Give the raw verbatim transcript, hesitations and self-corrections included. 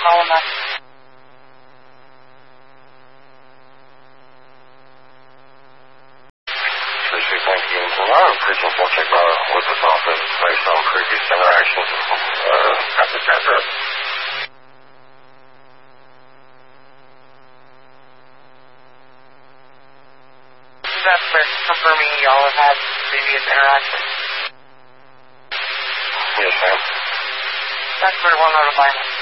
calling back. Appreciate thank you. Well, I appreciate we'll check uh, with this office based on previous interactions uh, at the center. That's for confirming y'all have had previous interactions. Yes, ma'am. That's for one out of line.